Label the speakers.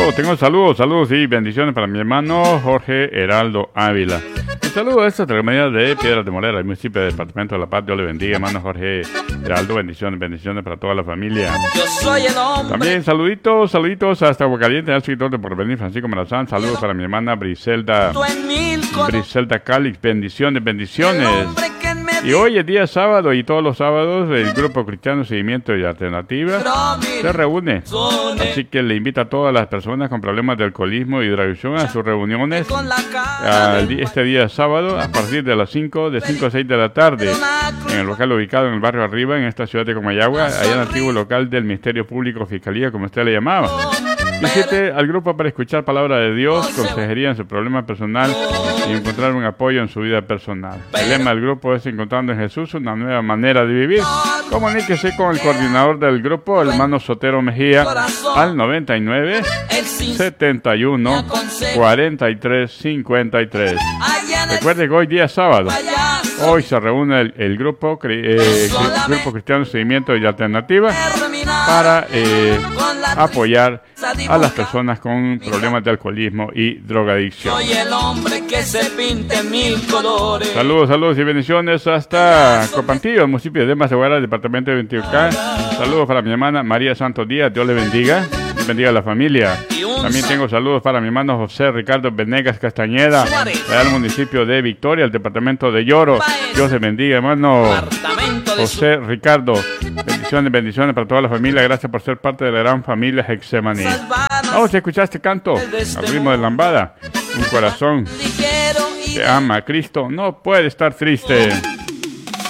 Speaker 1: Tengo saludos y bendiciones para mi hermano Jorge Heraldo Ávila. Un saludo a esta comunidad de Piedras de Morera, el municipio del departamento de La Paz. Dios le bendiga, hermano Jorge Heraldo. Bendiciones para toda la familia.
Speaker 2: Yo soy el hombre.
Speaker 1: También saluditos hasta Aguacaliente, al escritor de Porvenir, Francisco Morazán. Saludos para mi hermana Briselda Calix. Bendiciones. Y hoy es día sábado y todos los sábados el Grupo Cristiano Seguimiento y Alternativa se reúne. Así que le invita a todas las personas con problemas de alcoholismo y drogadicción a sus reuniones este día sábado a partir de las 5 a 6 de la tarde en el local ubicado en el barrio Arriba, en esta ciudad de Comayagua, allá en el antiguo local del Ministerio Público Fiscalía, como usted le llamaba. Visite al grupo para escuchar palabra de Dios, consejería en su problema personal y encontrar un apoyo en su vida personal. El lema del grupo es Encontrando en Jesús una nueva manera de vivir. Comuníquese con el coordinador del grupo, el hermano Sotero Mejía, al 99 71 43 53. Recuerde que hoy día sábado, hoy se reúne el grupo Cristiano Seguimiento y Alternativa para apoyar a las personas con problemas de alcoholismo y drogadicción.
Speaker 2: Soy el hombre que se pinte mil colores.
Speaker 1: Saludos y bendiciones hasta Copantillo, municipio de Mazaguara, departamento de Antioquia. Saludos para mi hermana María Santos Díaz. Dios le bendiga. Bendiga a la familia. También tengo saludos para mi hermano José Ricardo Venegas Castañeda, del municipio de Victoria, el departamento de Lloro. Dios le bendiga, hermano José Ricardo. Bendiciones para toda la familia. Gracias por ser parte de la gran familia Hexemaní. Vamos a escuchar este canto al ritmo de lambada. Un corazón que ama a Cristo no puede estar triste.